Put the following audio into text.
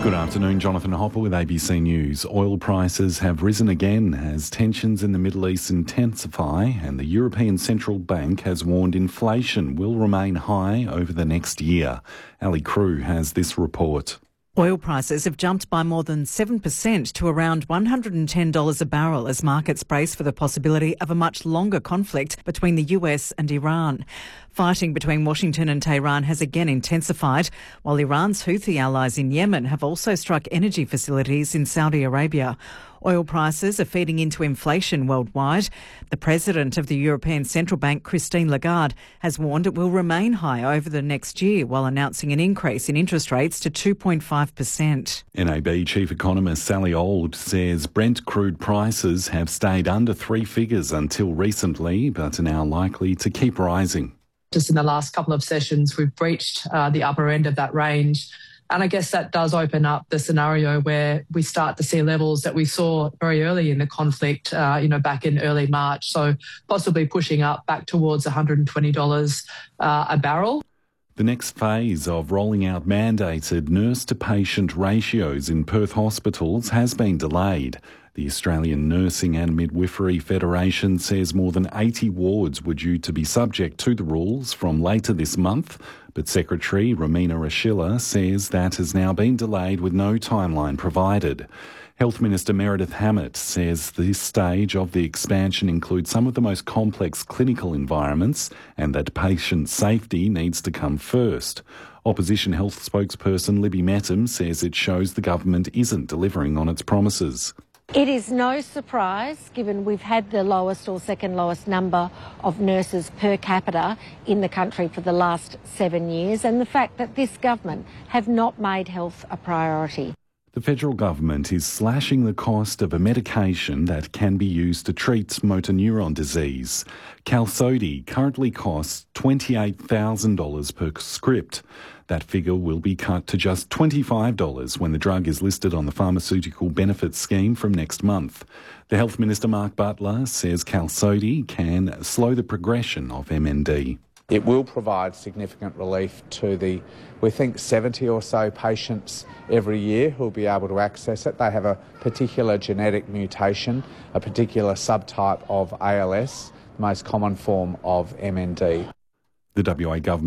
Good afternoon, Jonathan Hopper with ABC News. Oil prices have risen again as tensions in the Middle East intensify, and the European Central Bank has warned inflation will remain high over the next year. Ali Crew has this report. Oil prices have jumped by more than 7% to around $110 a barrel as markets brace for the possibility of a much longer conflict between the US and Iran. Fighting between Washington and Tehran has again intensified, while Iran's Houthi allies in Yemen have also struck energy facilities in Saudi Arabia. Oil prices are feeding into inflation worldwide. The president of the European Central Bank, Christine Lagarde, has warned it will remain high over the next year while announcing an increase in interest rates to 2.5%. NAB Chief Economist Sally Auld says Brent crude prices have stayed under three figures until recently, but are now likely to keep rising. Just in the last couple of sessions, we've breached the upper end of that range. And I guess that does open up the scenario where we start to see levels that we saw very early in the conflict, back in early March. So possibly pushing up back towards $120 a barrel. The next phase of rolling out mandated nurse-to-patient ratios in Perth hospitals has been delayed. The Australian Nursing and Midwifery Federation says more than 80 wards were due to be subject to the rules from later this month, but Secretary Romina Rashilla says that has now been delayed with no timeline provided. Health Minister Meredith Hammett says this stage of the expansion includes some of the most complex clinical environments and that patient safety needs to come first. Opposition health spokesperson Libby Mettam says it shows the government isn't delivering on its promises. It is no surprise, given we've had the lowest or second lowest number of nurses per capita in the country for the last 7 years, and the fact that this government have not made health a priority. The federal government is slashing the cost of a medication that can be used to treat motor neuron disease. Qalsody currently costs $28,000 per script. That figure will be cut to just $25 when the drug is listed on the Pharmaceutical Benefits Scheme from next month. The Health Minister Mark Butler says Qalsody can slow the progression of MND. It will provide significant relief to the, we think, 70 or so patients every year who will be able to access it. They have a particular genetic mutation, a particular subtype of ALS, the most common form of MND. The WA government